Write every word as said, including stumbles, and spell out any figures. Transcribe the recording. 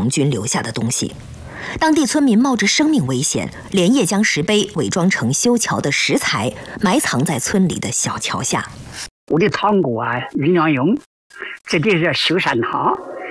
唐军留下的东西。当地村民冒着生命危险，连夜将石碑伪装成修桥的石材，埋藏在村里的小桥下。 我的堂哥啊，云阳勇，这里是修善堂。